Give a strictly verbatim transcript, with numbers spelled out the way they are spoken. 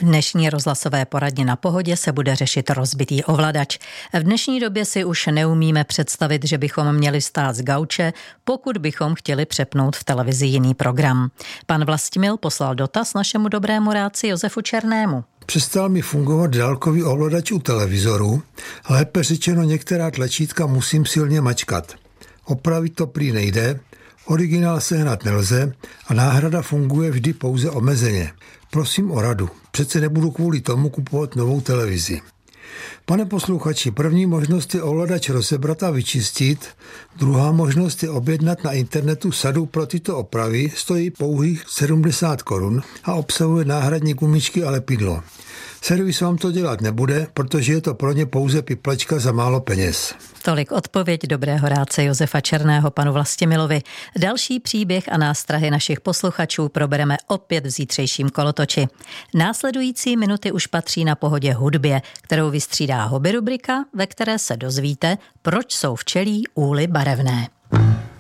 V dnešní rozhlasové poradně Na pohodě se bude řešit rozbitý ovladač. V dnešní době si už neumíme představit, že bychom měli vstát z gauče, pokud bychom chtěli přepnout v televizi jiný program. Pan Vlastimil poslal dotaz našemu dobrému rádci Josefu Černému. Přestal mi fungovat dálkový ovladač u televizoru, lépe řečeno některá tlačítka musím silně mačkat. Opravit to prý nejde, originál sehnat nelze a náhrada funguje vždy pouze omezeně. Prosím o radu, přece nebudu kvůli tomu kupovat novou televizi. Pane posluchači, první možnost je ovladač rozebrat a vyčistit, druhá možnost je objednat na internetu sadu pro tyto opravy, stojí pouhých sedmdesát korun a obsahuje náhradní gumičky a lepidlo. Servis vám to dělat nebude, protože je to pro ně pouze piplačka za málo peněz. Tolik odpověď dobrého rádce Josefa Černého panu Vlastimilovi. Další příběh a nástrahy našich posluchačů probereme opět v zítřejším kolotoči. Následující minuty už patří Na pohodě hudbě, kterou vystřídá hobby rubrika, ve které se dozvíte, proč jsou včelí úly barevné.